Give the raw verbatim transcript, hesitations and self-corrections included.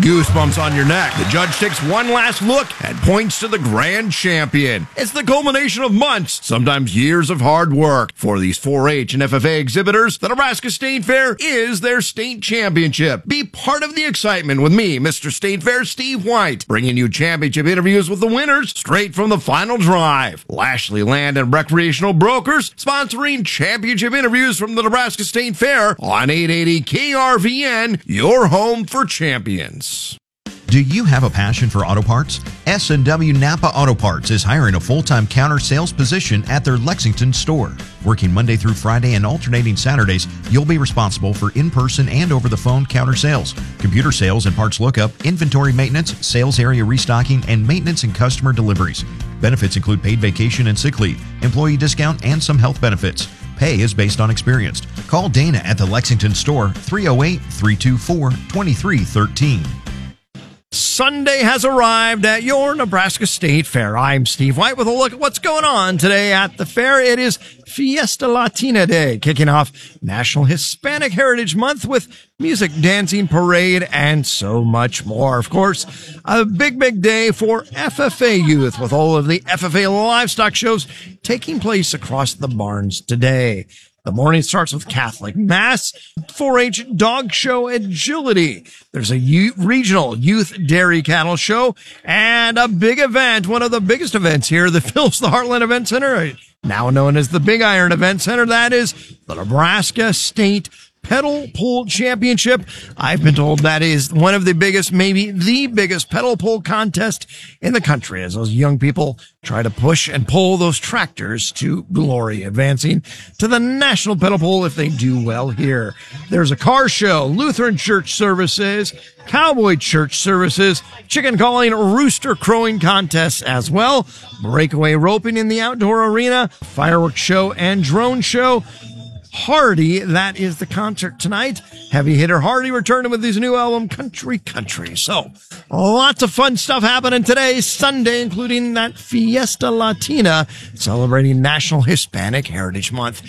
Goosebumps on your neck. The judge takes one last look and points to the grand champion. It's the culmination of months, sometimes years of hard work. For these four H and F F A exhibitors, the Nebraska State Fair is their state championship. Be part of the excitement with me, Mister State Fair Steve White, bringing you championship interviews with the winners straight from the final drive. Lashley Land and Recreational Brokers sponsoring championship interviews from the Nebraska State Fair on eight eighty K R V N, your home for champions. Do you have a passion for auto parts? S and W Napa Auto Parts is hiring a full-time counter sales position at their Lexington store. Working Monday through Friday and alternating Saturdays, you'll be responsible for in-person and over-the-phone counter sales, computer sales and parts lookup, inventory maintenance, sales area restocking, and maintenance and customer deliveries. Benefits include paid vacation and sick leave, employee discount, and some health benefits. Pay is based on experience. Call Dana at the Lexington store, three oh eight, three two four, two three one three. Sunday has arrived at your Nebraska State Fair. I'm Steve White with a look at what's going on today at the fair. It is Fiesta Latina Day, kicking off National Hispanic Heritage Month with music, dancing, parade, and so much more. Of course, a big, big day for F F A youth with all of the F F A livestock shows taking place across the barns today. The morning starts with Catholic Mass, four H Dog Show Agility. There's a U- regional youth dairy cattle show and a big event, one of the biggest events here that fills the Heartland Event Center, now known as the Big Iron Event Center. That is the Nebraska State Pedal Pull Championship. I've been told that is one of the biggest, maybe the biggest pedal pull contest in the country as those young people try to push and pull those tractors to glory, advancing to the national pedal pull if they do well here. There's a car show, Lutheran church services, cowboy church services, chicken calling, rooster crowing contests as well, breakaway roping in the outdoor arena, fireworks show and drone show. Hardy, that is the concert tonight. Heavy hitter Hardy returning with his new album, Country Country. So, lots of fun stuff happening today, Sunday, including that Fiesta Latina, celebrating National Hispanic Heritage Month.